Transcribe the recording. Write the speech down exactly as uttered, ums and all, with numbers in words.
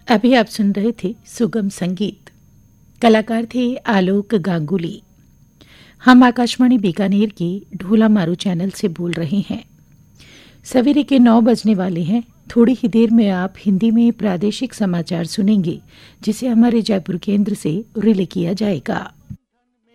अभी आप सुन रहे थे सुगम संगीत। कलाकार थे आलोक गांगुली। हम आकाशवाणी बीकानेर के ढोला मारू चैनल से बोल रहे हैं। सवेरे के नौ बजने वाले हैं। थोड़ी ही देर में आप हिंदी में प्रादेशिक समाचार सुनेंगे, जिसे हमारे जयपुर केंद्र से रिले किया जाएगा।